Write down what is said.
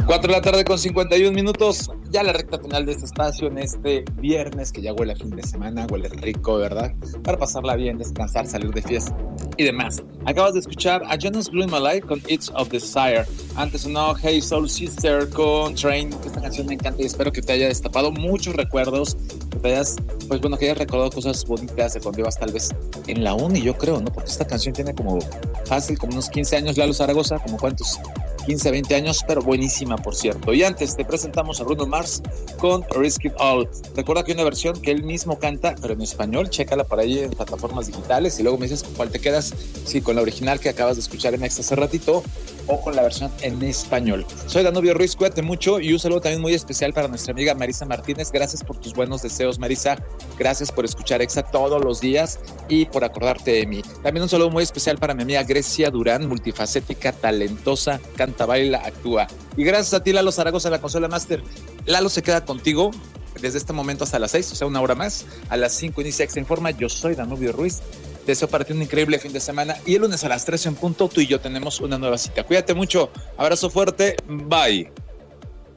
4 de la tarde con 51 minutos, ya la recta final de este espacio en este viernes que ya huele a fin de semana, huele rico, ¿verdad? Para pasarla bien, descansar, salir de fiesta y demás. Acabas de escuchar a Jonas Blue in My Life con It's of Desire. Antes sonó Hey Soul Sister con Train. Esta canción me encanta y espero que te haya destapado muchos recuerdos, que te hayas, pues bueno, que hayas recordado cosas bonitas de cuando ibas tal vez en la uni, yo creo, ¿no? Porque esta canción tiene como fácil, como unos 15 años, Lalo Zaragoza, como cuántos, 15, 20 años, pero buenísima, por cierto. Y antes te presentamos a Bruno Mars con Risk It All. Recuerda que hay una versión que él mismo canta, pero en español, chécala por ahí en plataformas digitales y luego me dices con cuál te quedas, si con la original que acabas de escuchar en Extra hace ratito o con la versión en español. Soy Danubio Ruiz, cuídate mucho y un saludo también muy especial para nuestra amiga Marisa Martínez. Gracias por tus buenos deseos, Marisa. Gracias por escuchar Exa todos los días y por acordarte de mí. También un saludo muy especial para mi amiga Grecia Durán, multifacética, talentosa, canta, baila, actúa. Y gracias a ti, Lalo Zaragoza, la consola Master. Lalo se queda contigo desde este momento hasta las 6, o sea, una hora más. A las 5 inicia Exa Informa. Yo soy Danubio Ruiz. Deseo para ti un increíble fin de semana y el lunes a las 13 en punto tú y yo tenemos una nueva cita. Cuídate mucho, abrazo fuerte, bye.